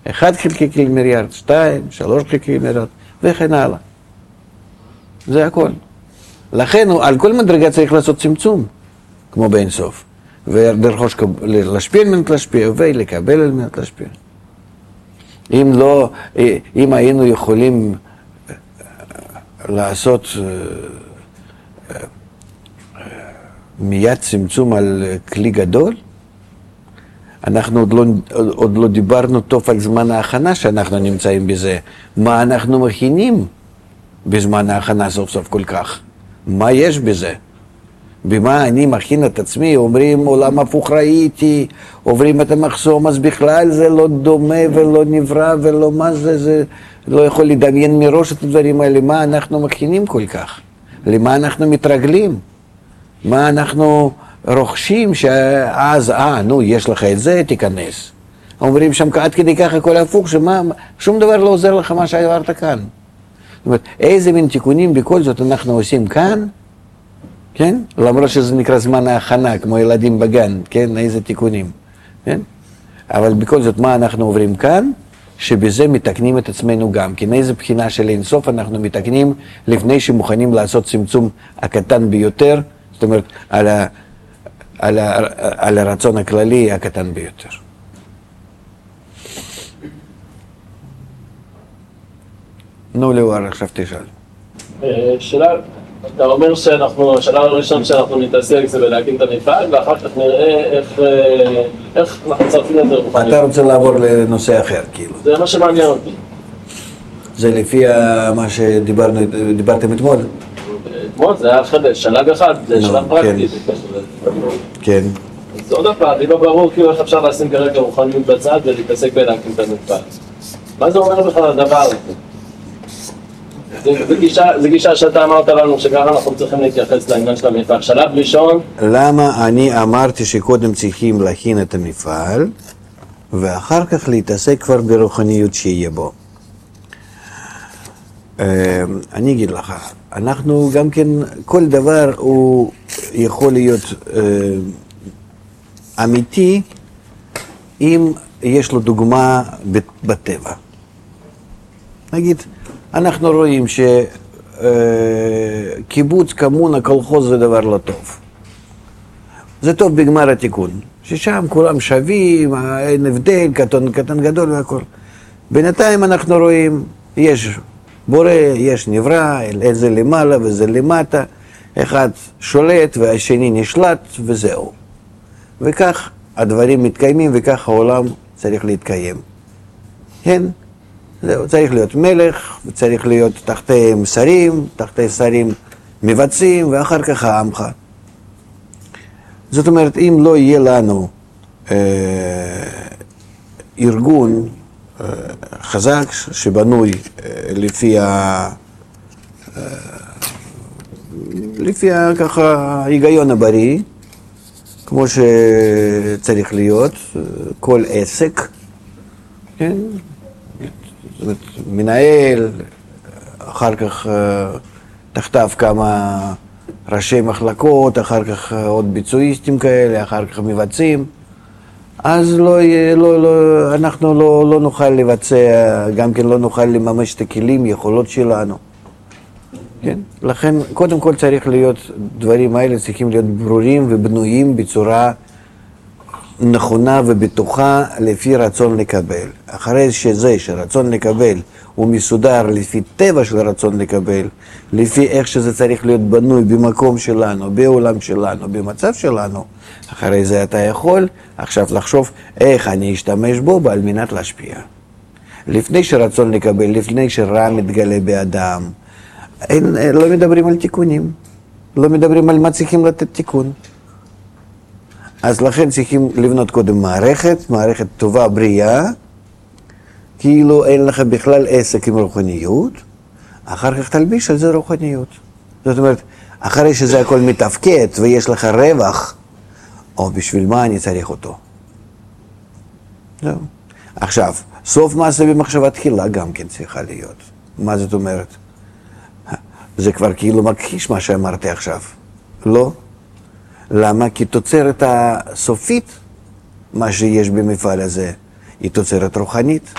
1 חלקי מיליארד, 2, 3 חלקי מיליארד, וכן הלאה. זה הכל. לכן על כל מדרגה צריך לעשות צמצום, כמו באינסוף. ולרכוש להשפיע על מנת להשפיע, ולקבל על מנת להשפיע. אם היינו יכולים לעשות מיד צמצום על כלי גדול, אנחנו עוד לא דיברנו טוב על זמן ההכנה שאנחנו נמצאים בזה. מה אנחנו מכינים בזמן ההכנה סוף סוף כל כך? מה יש בזה? במה אני מכין את עצמי? אומרים עולם הפוך ראיתי, עוברים את המחסום, אז בכלל זה לא דומה ולא נברא ולא מה זה לא יכול לדמיין מראש את הדברים האלה. מה אנחנו מכינים כל כך? למה אנחנו מתרגלים? מה אנחנו רוכשים שאז, יש לך את זה, תיכנס. אומרים שם עד כדי ככה הכל הפוך, שום דבר לא עוזר לך מה שעברת כאן. זאת אומרת, איזה מין תיקונים בכל זאת אנחנו עושים כאן, כן? למרות שזה נקרא זמן ההכנה, כמו ילדים בגן, כן? איזה תיקונים, כן? אבל בכל זאת, מה אנחנו עוברים כאן? שבזה מתקנים את עצמנו גם, כי איזה בחינה של אינסוף אנחנו מתקנים לפני שמוכנים לעשות צמצום הקטן ביותר, זאת אומרת, על הרצון הכללי הקטן ביותר. נו, לאור, עכשיו תשאל. שאלה, אתה אומר השלב הראשון שאנחנו נתעסק זה בלהקים את המפעל, ואחר כך נראה איך אנחנו צרפים את זה רוחנית. אתה רוצה לעבור לנושא אחר, כאילו. זה מה שמעניין אותי. זה לפי מה שדיברתם אתמול? אתמול זה היה שלב אחד, זה שלב פרקטי. כן. אז עוד פעם, לי לא ברור כאילו איך אפשר לשים כרגע רוחניות בצד ולהתעסק בלהקים את המפעל. מה זה אומר בכלל הדבר הזה? זה גישה שאתה אמרת לנו שככה אנחנו צריכים להתייחס לעניין של המפעל. שלב ראשון... למה אני אמרתי שקודם צריכים להכין את המפעל ואחר כך להתעסק כבר ברוחניות שיהיה בו? אני אגיד לך, אנחנו גם כן, כל דבר הוא יכול להיות אמיתי אם יש לו דוגמה בטבע. נגיד, אנחנו רואים שקיבוץ, קומונה, קולחוז זה דבר לא טוב. זה טוב בגמר התיקון, ששם כולם שווים, אין הבדל, קטן גדול והכל. בינתיים אנחנו רואים, יש בורא, יש נברא, איזה למעלה וזה למטה, אחד שולט והשני נשלט וזהו. וכך הדברים מתקיימים וכך העולם צריך להתקיים. כן? זהו, צריך להיות מלך, וצריך להיות תחתי שרים, תחתי שרים מבצעים, ואחר כך העמך. זאת אומרת, אם לא יהיה לנו ארגון חזק שבנוי לפי ככה היגיון הבריא, כמו שצריך להיות, כל עסק, כן? זאת אומרת, מנהל, אחר כך תחתיו כמה ראשי מחלקות, אחר כך עוד ביצועיסטים כאלה, אחר כך מבצעים, אז אנחנו לא נוכל לבצע, גם כן לא נוכל לממש את הכלים, יכולות שלנו. כן? לכן, קודם כל צריך להיות, דברים האלה צריכים להיות ברורים ובנויים בצורה נכונה ובטוחה לפי רצון לקבל. אחרי שזה שרצון לקבל הוא מסודר לפי טבע של רצון לקבל, לפי איך שזה צריך להיות בנוי במקום שלנו, בעולם שלנו, במצב שלנו, אחרי זה אתה יכול עכשיו לחשוב איך אני אשתמש בו על מנת להשפיע. לפני שרצון לקבל, לפני שרע מתגלה באדם, לא מדברים על תיקונים, לא מדברים על מה צריכים לתת תיקון. אז לכן צריכים לבנות קודם מערכת טובה, בריאה, כאילו אין לך בכלל עסק עם רוחניות, אחר כך תלביש על זה רוחניות. זאת אומרת, אחרי שזה הכל מתפקד ויש לך רווח, או בשביל מה אני צריך אותו? זהו. עכשיו, סוף מעשה במחשבה תחילה גם כן צריכה להיות. מה זאת אומרת? זה כבר כאילו מכחיש מה שאמרתי עכשיו. לא? למה? כי תוצרת הסופית, מה שיש במפעל הזה, היא תוצרת רוחנית.